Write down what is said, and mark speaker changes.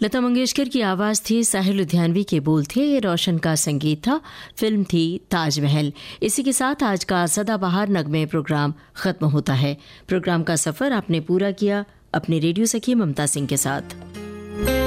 Speaker 1: लता मंगेशकर की आवाज़ थी, साहिल लुधियानवी के बोल थे, रोशन का संगीत था, फिल्म थी ताजमहल। इसी के साथ आज का सदाबहार नगमे प्रोग्राम ख़त्म होता है। प्रोग्राम का सफ़र आपने पूरा किया अपने रेडियो सखी ममता सिंह के साथ।